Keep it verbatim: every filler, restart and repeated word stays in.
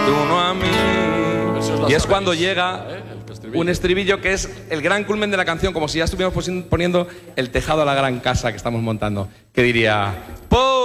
tú no a mí. Es y es sabéis, cuando llega ¿eh? El estribillo. un estribillo que es el gran culmen de la canción, como si ya estuviéramos poniendo el tejado a la gran casa que estamos montando. Que diría...